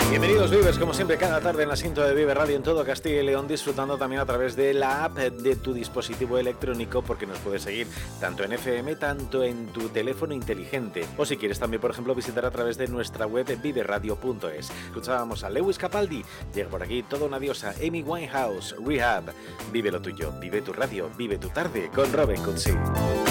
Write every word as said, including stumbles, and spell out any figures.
Bienvenidos Vivers, como siempre, cada tarde en la cinta de Vive Radio en todo Castilla y León, disfrutando también a través de la app de tu dispositivo electrónico, porque nos puedes seguir tanto en F M, tanto en tu teléfono inteligente. O si quieres también, por ejemplo, visitar a través de nuestra web vive radio punto es. Escuchábamos a Lewis Capaldi, llega por aquí toda una diosa, Amy Winehouse, Rehab. Vive lo tuyo, vive tu radio, vive tu tarde con Robin Cutsi.